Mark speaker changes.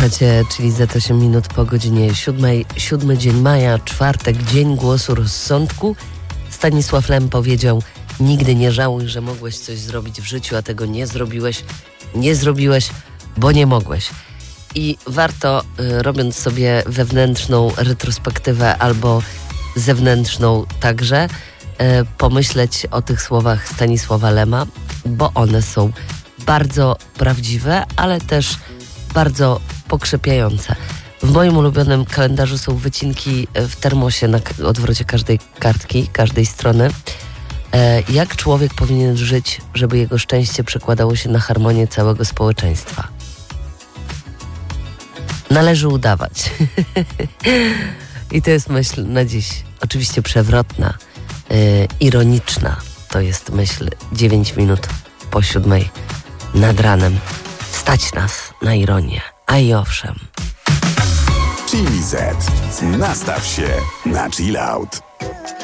Speaker 1: Słuchacie, czyli za 8 minut po godzinie 7 dzień maja, czwartek, dzień głosu rozsądku. Stanisław Lem powiedział: nigdy nie żałuj, że mogłeś coś zrobić w życiu, a tego nie zrobiłeś. Nie zrobiłeś, bo nie mogłeś. I warto, robiąc sobie wewnętrzną retrospektywę albo zewnętrzną także, pomyśleć o tych słowach Stanisława Lema, bo one są bardzo prawdziwe, ale też bardzo pokrzepiające. W moim ulubionym kalendarzu są wycinki w termosie na odwrocie każdej kartki, każdej strony. Jak człowiek powinien żyć, żeby jego szczęście przekładało się na harmonię całego społeczeństwa? Należy udawać. I to jest myśl na dziś. Oczywiście przewrotna, ironiczna. To jest myśl 9 minut po 7 nad ranem. Stać nas na ironię. A i owszem.
Speaker 2: Chili Z. Nastaw się na chill out.